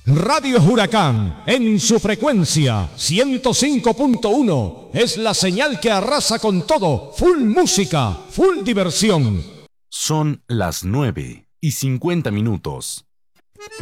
Radio Huracán, en su frecuencia 105.1, es la señal que arrasa con todo. Full música, full diversión. Son las 9:50.